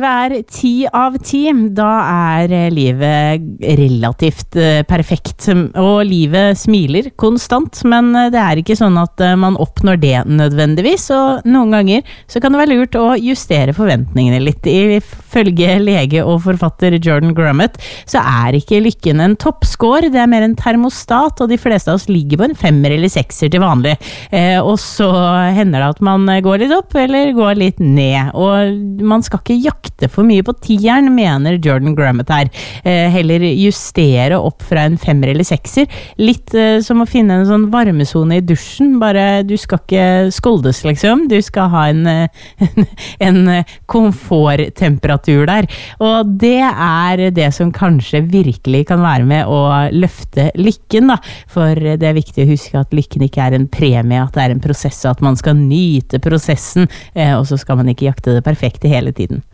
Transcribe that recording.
livet 10 av 10, da livet relativt perfekt, og livet smiler konstant, men det ikke sånn at man oppnår det nødvendigvis, og noen ganger så kan det være lurt å justere forventningene litt. Ifølge lege og forfatter Jordan Grummett så ikke lykken en toppscore, det mer en termostat, og de fleste av oss ligger på en 5 eller 6 til vanlig. Og så hender det at man går litt opp eller går litt ned, og man skal ikke jakte for mye på 10-eren, mener Jordan Grummett her. Heller justere opp fra en 5 eller 6, litt som å finne en sånn varmezone i dusjen, bare du skal ikke skoldes liksom, du skal ha en komforttemperatur der, og det det som kanskje virkelig kan være med å løfte lykken da, for det viktig å huske at lykken ikke en premie, at det en prosess, og at man skal nyte prosessen, og så skal man ikke jakte det perfekte hele tiden.